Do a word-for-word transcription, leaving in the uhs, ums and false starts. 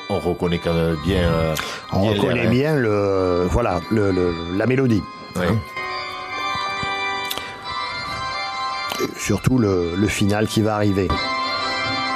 on reconnaît quand même bien. Euh, on bien reconnaît l'air, bien le, voilà, le, le, la mélodie. hein. Ouais. Hein. Et surtout le, le final qui va arriver.